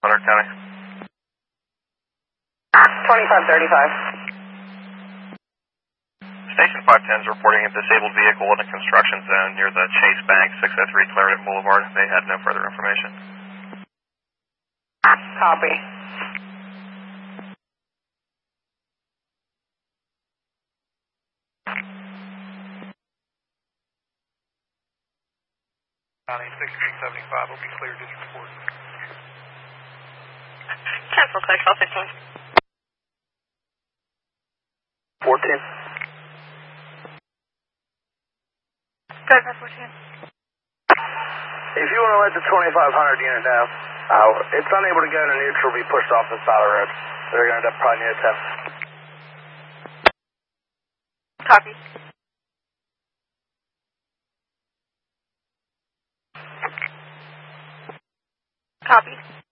Hunter County. 2535. Station 510 is reporting a disabled vehicle in a construction zone near the Chase Bank, 603 Clarendon Boulevard. They had no further information. Copy. County 6375 will be cleared this report. Cancel clear, 1215. 14. Go ahead, 14. If you want to let the 2500 unit know, it's unable to go to neutral, be pushed off the side of the road. They're going to probably need a test. Copy. Copy.